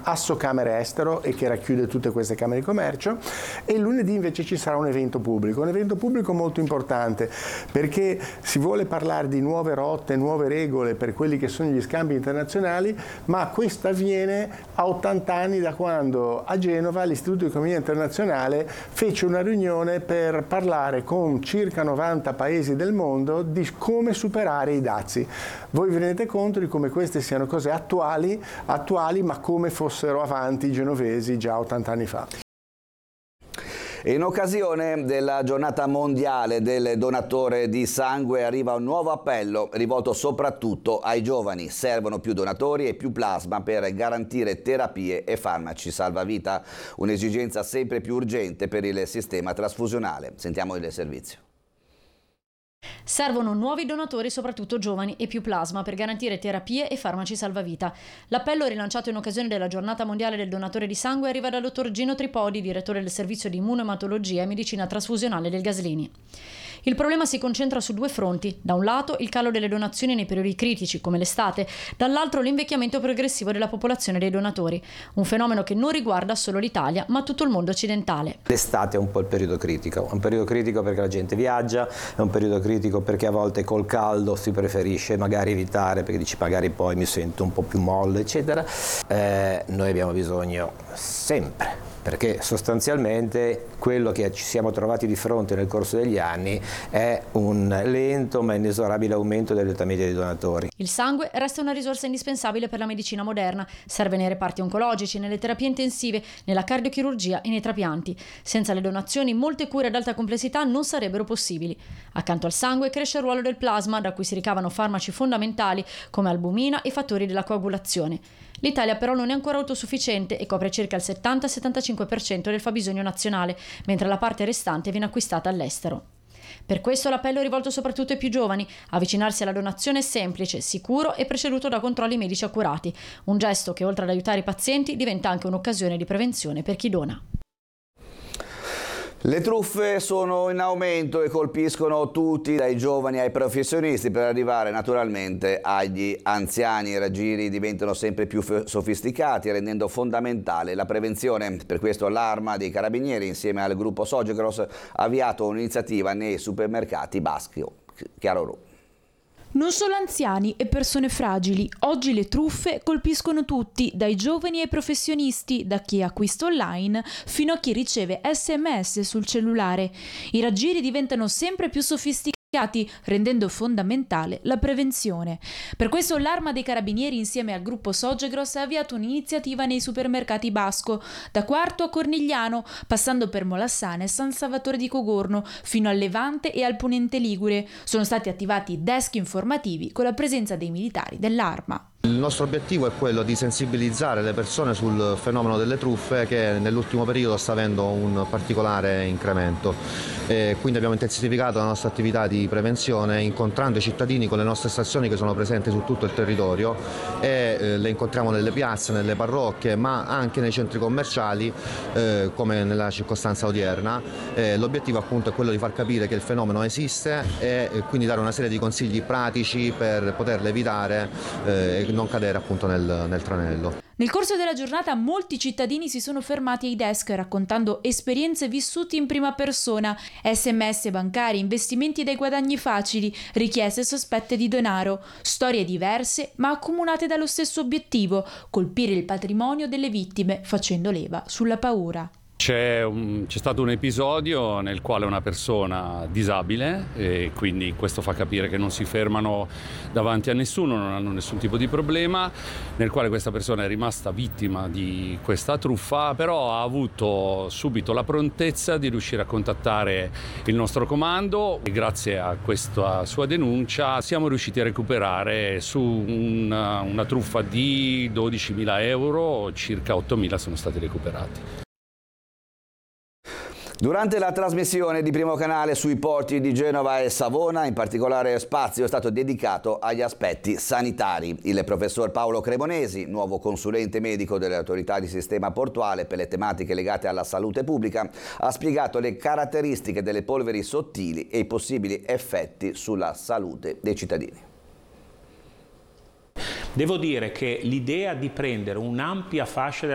Assocamere Estero e che racchiude tutte queste camere di commercio, e lunedì invece ci sarà un evento pubblico molto importante, perché si vuole parlare di nuove rotte, nuove regole per quelli che sono gli scambi internazionali, ma questo avviene a 80 anni da quando a Genova l'Istituto di Economia Internazionale fece una riunione per parlare con circa 90 paesi del mondo di come superare i dazi. Voi vi rendete conto di come queste siano cose attuali, ma come fossero avanti i genovesi già 80 anni fa. In occasione della giornata mondiale del donatore di sangue arriva un nuovo appello rivolto soprattutto ai giovani. Servono più donatori e più plasma per garantire terapie e farmaci salvavita, un'esigenza sempre più urgente per il sistema trasfusionale. Sentiamo il servizio. Servono nuovi donatori, soprattutto giovani, e più plasma per garantire terapie e farmaci salvavita. L'appello, rilanciato in occasione della giornata mondiale del donatore di sangue, arriva dal dottor Gino Tripodi, direttore del servizio di immunoematologia e medicina trasfusionale del Gaslini. Il problema si concentra su due fronti: da un lato il calo delle donazioni nei periodi critici come l'estate, dall'altro l'invecchiamento progressivo della popolazione dei donatori, un fenomeno che non riguarda solo l'Italia ma tutto il mondo occidentale. L'estate è un po' il periodo critico, è un periodo critico perché la gente viaggia, è un periodo critico perché a volte col caldo si preferisce magari evitare, perché dici magari poi mi sento un po' più molle eccetera. Noi abbiamo bisogno sempre, perché sostanzialmente quello che ci siamo trovati di fronte nel corso degli anni è un lento ma inesorabile aumento dell'età media dei donatori. Il sangue resta una risorsa indispensabile per la medicina moderna, serve nei reparti oncologici, nelle terapie intensive, nella cardiochirurgia e nei trapianti. Senza le donazioni molte cure ad alta complessità non sarebbero possibili. Accanto al sangue cresce il ruolo del plasma, da cui si ricavano farmaci fondamentali come albumina e fattori della coagulazione. L'Italia però non è ancora autosufficiente e copre circa il 70-75% del fabbisogno nazionale, mentre la parte restante viene acquistata all'estero. Per questo l'appello è rivolto soprattutto ai più giovani. Avvicinarsi alla donazione è semplice, sicuro e preceduto da controlli medici accurati. Un gesto che, oltre ad aiutare i pazienti, diventa anche un'occasione di prevenzione per chi dona. Le truffe sono in aumento e colpiscono tutti, dai giovani ai professionisti, per arrivare naturalmente agli anziani. I raggiri diventano sempre più sofisticati, rendendo fondamentale la prevenzione. Per questo l'Arma dei Carabinieri, insieme al gruppo Sogecross, ha avviato un'iniziativa nei supermercati Baschio. Chiaro Ru. Non solo anziani e persone fragili, oggi le truffe colpiscono tutti, dai giovani ai professionisti, da chi acquista online fino a chi riceve SMS sul cellulare. I raggiri diventano sempre più sofisticati, rendendo fondamentale la prevenzione. Per questo l'Arma dei Carabinieri, insieme al gruppo Sogecross, ha avviato un'iniziativa nei supermercati Basco, da Quarto a Cornigliano, passando per Molassana e San Salvatore di Cogorno, fino al Levante e al Ponente Ligure. Sono stati attivati desk informativi con la presenza dei militari dell'Arma. Il nostro obiettivo è quello di sensibilizzare le persone sul fenomeno delle truffe, che nell'ultimo periodo sta avendo un particolare incremento. Quindi abbiamo intensificato la nostra attività di prevenzione incontrando i cittadini con le nostre stazioni che sono presenti su tutto il territorio, e le incontriamo nelle piazze, nelle parrocchie, ma anche nei centri commerciali, come nella circostanza odierna. L'obiettivo appunto è quello di far capire che il fenomeno esiste e quindi dare una serie di consigli pratici per poterlo evitare e non cadere appunto nel tranello. Nel corso della giornata molti cittadini si sono fermati ai desk raccontando esperienze vissute in prima persona, SMS bancari, investimenti dai guadagni facili, richieste sospette di denaro, storie diverse ma accomunate dallo stesso obiettivo: colpire il patrimonio delle vittime facendo leva sulla paura. C'è stato un episodio nel quale una persona disabile, e quindi questo fa capire che non si fermano davanti a nessuno, non hanno nessun tipo di problema, nel quale questa persona è rimasta vittima di questa truffa, però ha avuto subito la prontezza di riuscire a contattare il nostro comando, e grazie a questa sua denuncia siamo riusciti a recuperare su una truffa di 12.000 euro, circa 8.000 sono stati recuperati. Durante la trasmissione di Primo Canale sui porti di Genova e Savona, in particolare spazio è stato dedicato agli aspetti sanitari. Il professor Paolo Cremonesi, nuovo consulente medico delle autorità di sistema portuale per le tematiche legate alla salute pubblica, ha spiegato le caratteristiche delle polveri sottili e i possibili effetti sulla salute dei cittadini. Devo dire che l'idea di prendere un'ampia fascia